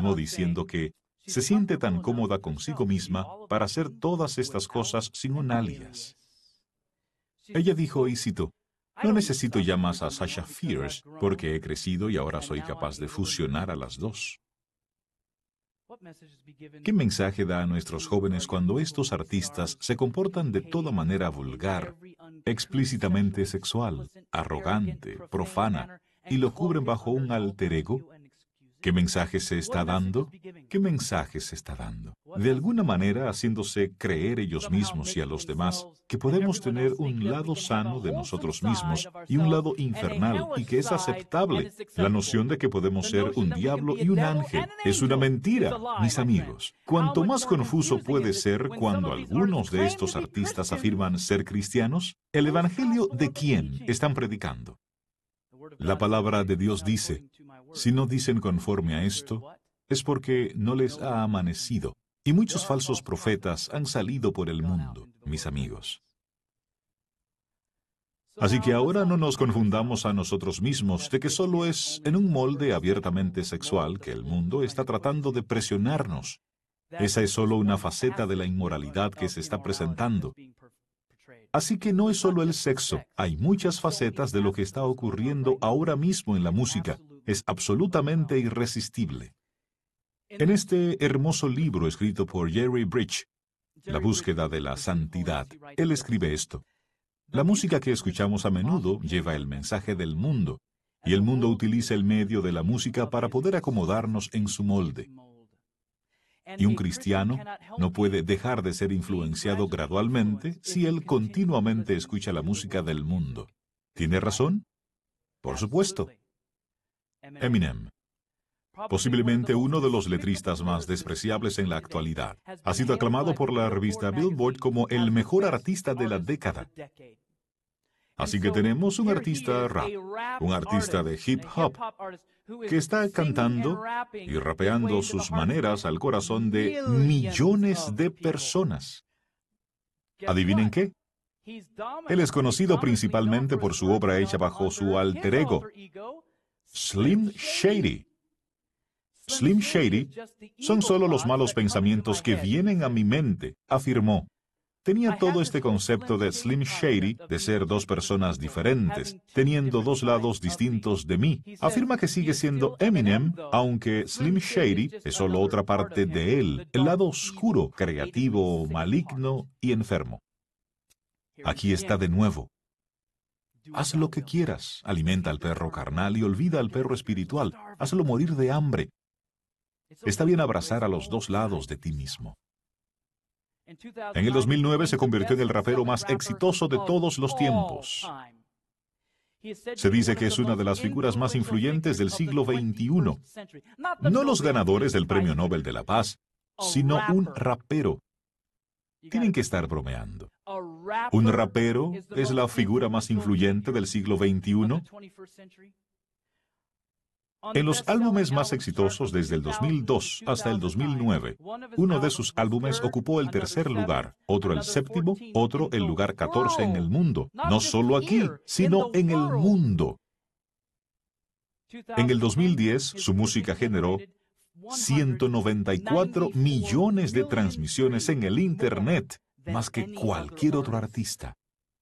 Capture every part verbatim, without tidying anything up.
continuó diciendo que se siente tan cómoda consigo misma para hacer todas estas cosas sin un alias. Ella dijo, y cito, no necesito ya más a Sasha Fierce porque he crecido y ahora soy capaz de fusionar a las dos. ¿Qué mensaje da a nuestros jóvenes cuando estos artistas se comportan de toda manera vulgar, explícitamente sexual, arrogante, profana, y lo cubren bajo un alter ego? ¿Qué mensaje se está dando? ¿Qué mensaje se está dando? De alguna manera haciéndose creer ellos mismos y a los demás que podemos tener un lado sano de nosotros mismos y un lado infernal y que es aceptable. La noción de que podemos ser un diablo y un ángel es una mentira, mis amigos. Cuanto más confuso puede ser cuando algunos de estos artistas afirman ser cristianos, ¿el evangelio de quién están predicando? La palabra de Dios dice, si no dicen conforme a esto, es porque no les ha amanecido. Y muchos falsos profetas han salido por el mundo, mis amigos. Así que ahora no nos confundamos a nosotros mismos de que solo es en un molde abiertamente sexual que el mundo está tratando de presionarnos. Esa es solo una faceta de la inmoralidad que se está presentando. Así que no es solo el sexo, hay muchas facetas de lo que está ocurriendo ahora mismo en la música. Es absolutamente irresistible. En este hermoso libro escrito por Jerry Bridge, La búsqueda de la santidad, él escribe esto. La música que escuchamos a menudo lleva el mensaje del mundo, y el mundo utiliza el medio de la música para poder acomodarnos en su molde. Y un cristiano no puede dejar de ser influenciado gradualmente si él continuamente escucha la música del mundo. ¿Tiene razón? Por supuesto. Eminem, posiblemente uno de los letristas más despreciables en la actualidad, ha sido aclamado por la revista Billboard como el mejor artista de la década. Así que tenemos un artista rap, un artista de hip hop, que está cantando y rapeando sus maneras al corazón de millones de personas. ¿Adivinen qué? Él es conocido principalmente por su obra hecha bajo su alter ego, Slim Shady. Slim Shady son solo los malos pensamientos que vienen a mi mente, afirmó. Tenía todo este concepto de Slim Shady, de ser dos personas diferentes, teniendo dos lados distintos de mí. Afirma que sigue siendo Eminem, aunque Slim Shady es solo otra parte de él, el lado oscuro, creativo, maligno y enfermo. Aquí está de nuevo. Haz lo que quieras, alimenta al perro carnal y olvida al perro espiritual, hazlo morir de hambre. Está bien abrazar a los dos lados de ti mismo. En el dos mil nueve se convirtió en el rapero más exitoso de todos los tiempos. Se dice que es una de las figuras más influyentes del siglo veintiuno. No los ganadores del Premio Nobel de la Paz, sino un rapero. Tienen que estar bromeando. ¿Un rapero es la figura más influyente del siglo veintiuno? En los álbumes más exitosos desde el dos mil dos hasta el dos mil nueve, uno de sus álbumes ocupó el tercer lugar, otro el séptimo, otro el lugar catorce en el mundo. No solo aquí, sino en el mundo. En el dos mil diez, su música generó ciento noventa y cuatro millones de transmisiones en el Internet, más que cualquier otro artista.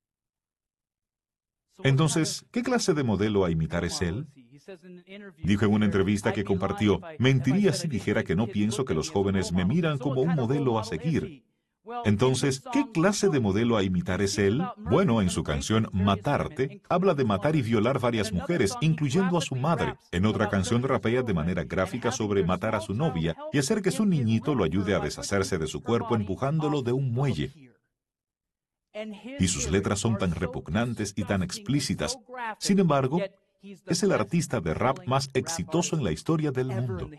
Entonces, ¿qué clase de modelo a imitar es él? Dijo en una entrevista que compartió, mentiría si dijera que no pienso que los jóvenes me miran como un modelo a seguir. Entonces, ¿qué clase de modelo a imitar es él? Bueno, en su canción Matarte, habla de matar y violar varias mujeres, incluyendo a su madre. En otra canción rapea de manera gráfica sobre matar a su novia y hacer que su niñito lo ayude a deshacerse de su cuerpo empujándolo de un muelle. Y sus letras son tan repugnantes y tan explícitas. Sin embargo, es el artista de rap más exitoso en la historia del mundo.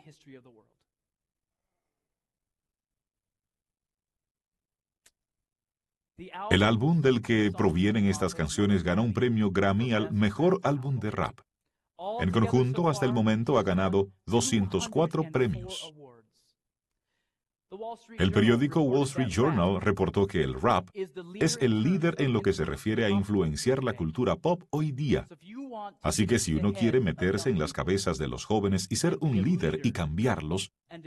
El álbum del que provienen estas canciones ganó un premio Grammy al mejor álbum de rap. En conjunto, hasta el momento ha ganado doscientos cuatro premios. El periódico Wall Street Journal reportó que el rap es el líder en lo que se refiere a influenciar la cultura pop hoy día. Así que si uno quiere meterse en las cabezas de los jóvenes y ser un líder y cambiarlos,